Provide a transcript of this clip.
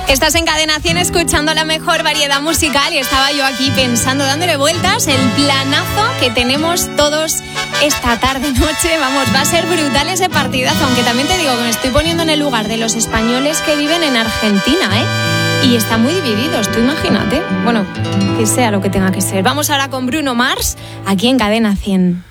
Estás en Cadena 100 escuchando la mejor variedad musical y estaba yo aquí pensando, dándole vueltas, el planazo que tenemos todos esta tarde-noche. Vamos, va a ser brutal ese partidazo, aunque también te digo que me estoy poniendo en el lugar de los españoles que viven en Argentina, y están muy divididos, tú imagínate. Bueno, que sea lo que tenga que ser. Vamos ahora con Bruno Mars, aquí en Cadena 100.